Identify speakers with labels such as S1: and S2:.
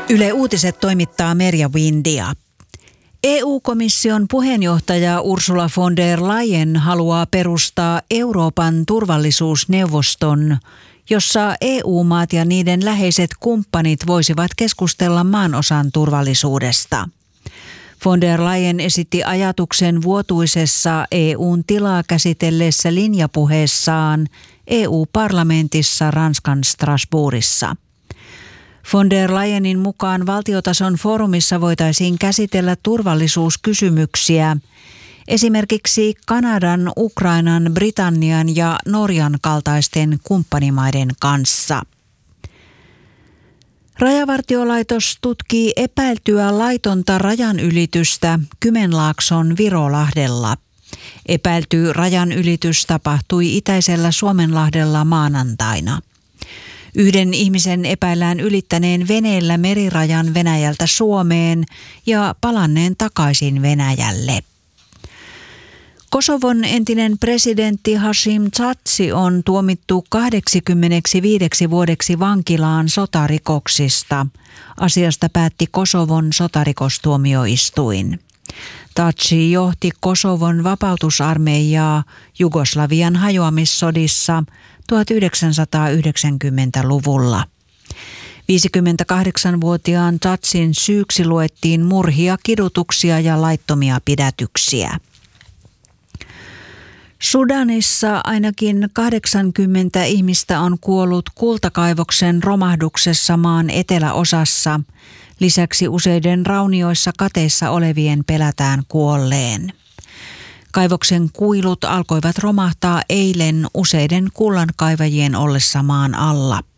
S1: Yle Uutiset toimittaa Merja Windia. EU-komission puheenjohtaja Ursula von der Leyen haluaa perustaa Euroopan turvallisuusneuvoston, jossa EU-maat ja niiden läheiset kumppanit voisivat keskustella maanosan turvallisuudesta. Von der Leyen esitti ajatuksen vuotuisessa EUn tilaa käsitelleessä linjapuheessaan EU-parlamentissa Ranskan Strasbourgissa. Von der Leyenin mukaan valtiotason foorumissa voitaisiin käsitellä turvallisuuskysymyksiä, esimerkiksi Kanadan, Ukrainan, Britannian ja Norjan kaltaisten kumppanimaiden kanssa. Rajavartiolaitos tutkii epäiltyä laitonta rajanylitystä Kymenlaakson Virolahdella. Epäilty rajanylitys tapahtui itäisellä Suomenlahdella maanantaina. Yhden ihmisen epäillään ylittäneen veneellä merirajan Venäjältä Suomeen ja palanneen takaisin Venäjälle. Kosovon entinen presidentti Hashim Thaçi on tuomittu 85 vuodeksi vankilaan sotarikoksista. Asiasta päätti Kosovon sotarikostuomioistuin. Thaçi johti Kosovon vapautusarmeijaa Jugoslavian hajoamissodissa 1990-luvulla. 58-vuotiaan Thaçin syyksi luettiin murhia, kidutuksia ja laittomia pidätyksiä. Sudanissa ainakin 80 ihmistä on kuollut kultakaivoksen romahduksessa maan eteläosassa. Lisäksi useiden raunioissa kateissa olevien pelätään kuolleen. Kaivoksen kuilut alkoivat romahtaa eilen useiden kullankaivajien ollessa maan alla.